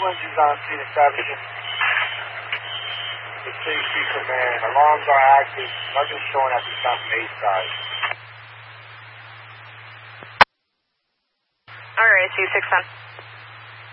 engines on scene establishing. The CC command. Alarms are active. Nothing showing at this time from A side. Alright, C610.